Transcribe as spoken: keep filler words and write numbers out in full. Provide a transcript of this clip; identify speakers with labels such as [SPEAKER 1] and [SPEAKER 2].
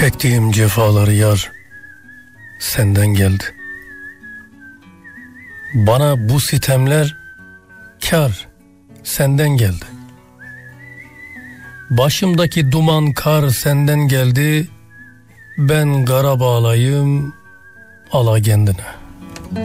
[SPEAKER 1] Çektiğim cefaları yar senden geldi. Bana bu sitemler kar senden geldi. Başımdaki duman kar senden geldi. Ben kara bağlayım ala kendine.